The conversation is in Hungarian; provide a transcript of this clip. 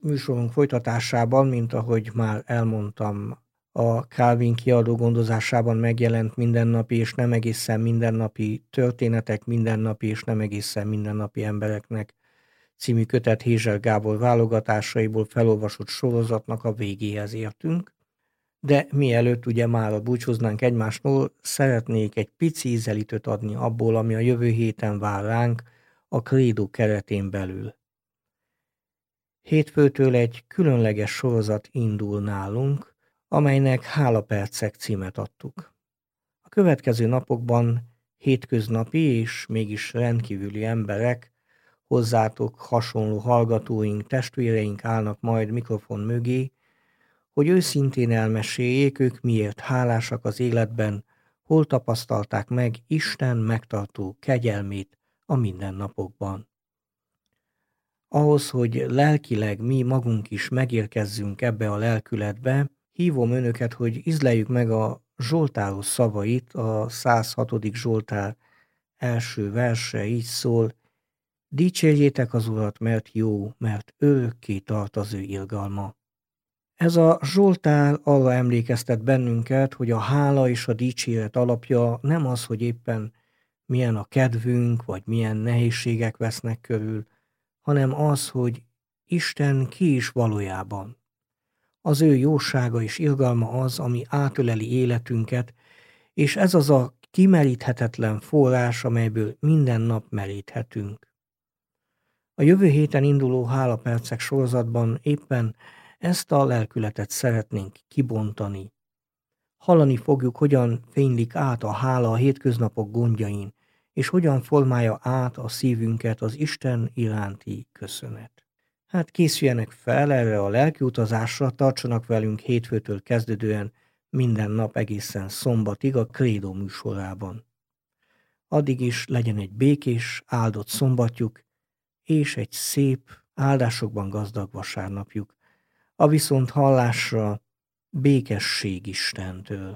műsorunk folytatásában, mint ahogy már elmondtam, a Calvin kiadó gondozásában megjelent mindennapi és nem egészen mindennapi történetek, mindennapi és nem egészen mindennapi embereknek című kötet Hézser Gábor válogatásaiból felolvasott sorozatnak a végéhez értünk. De mielőtt ugye mára búcsúznánk egymástól, szeretnék egy pici ízelítőt adni abból, ami a jövő héten vár ránk a Credo keretén belül. Hétfőtől egy különleges sorozat indul nálunk, amelynek Hálapercek címet adtuk. A következő napokban hétköznapi és mégis rendkívüli emberek, hozzátok hasonló hallgatóink, testvéreink állnak majd mikrofon mögé, hogy őszintén elmeséljék, ők miért hálásak az életben, hol tapasztalták meg Isten megtartó kegyelmét a mindennapokban. Ahhoz, hogy lelkileg mi magunk is megérkezzünk ebbe a lelkületbe, hívom önöket, hogy ízleljük meg a Zsoltáros szavait, a 106. Zsoltár első verse így szól: dicsérjétek az Urat, mert jó, mert örökké tart az ő irgalma. Ez a Zsoltár arra emlékeztet bennünket, hogy a hála és a dicséret alapja nem az, hogy éppen milyen a kedvünk, vagy milyen nehézségek vesznek körül, hanem az, hogy Isten ki is valójában. Az ő jósága és irgalma az, ami átöleli életünket, és ez az a kimeríthetetlen forrás, amelyből minden nap meríthetünk. A jövő héten induló Hálapercek sorozatban éppen ezt a lelkületet szeretnénk kibontani. Hallani fogjuk, hogyan fénylik át a hála a hétköznapok gondjain, és hogyan formálja át a szívünket az Isten iránti köszönet. Hát készüljenek fel erre a lelkiutazásra, tartsanak velünk hétfőtől kezdődően minden nap egészen szombatig a Credo műsorában. Addig is legyen egy békés, áldott szombatjuk, és egy szép, áldásokban gazdag vasárnapjuk. A viszont hallásra békesség Istentől.